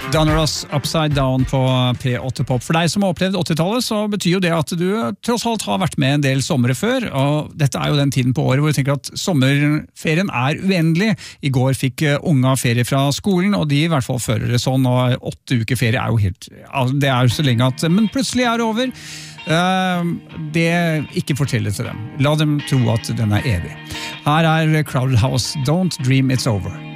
Donna Ross, Upside Down på P8 Pop. For deg som har opplevd 80-tallet, så betyr jo det at du tross alt har vært med en del somre før, og dette er jo den tiden på året hvor du tenker at sommerferien er uendelig. I går fikk unga ferie fra skolen, og de i hvert fall føler det sånn, og 8 uker ferie er jo helt, det er jo så lenge at, men plutselig er det over. Det ikke fortelle til dem. La dem tro at den er evig. Her er Crowded House, Don't Dream It's Over.